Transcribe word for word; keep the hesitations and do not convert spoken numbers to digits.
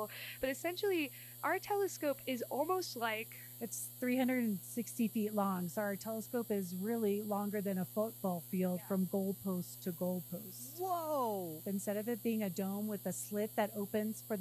cool. But essentially, our telescope is almost like It's three hundred sixty feet long, so our telescope is really longer than a football field Yeah. from goalpost to goalpost. Whoa! Instead of it being a dome with a slit that opens for